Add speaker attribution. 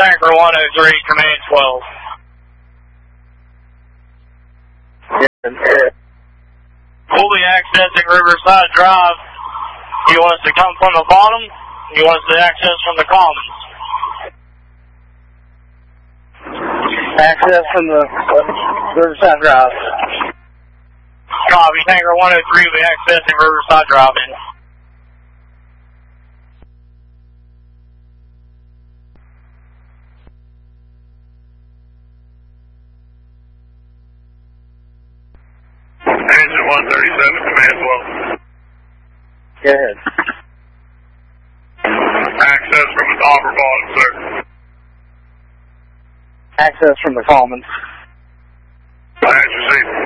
Speaker 1: Tanker 103, Command 12. We'll be accessing Riverside Drive. You want us to come from the bottom? You want us to access from the commons?
Speaker 2: Access from the Riverside Drive.
Speaker 1: Copy, Tanker 103 will be accessing Riverside Drive in.
Speaker 3: Engine 137, Command 12.
Speaker 2: Go ahead.
Speaker 3: Access from the top or bottom, sir.
Speaker 2: Access from the commons.
Speaker 3: Patch received.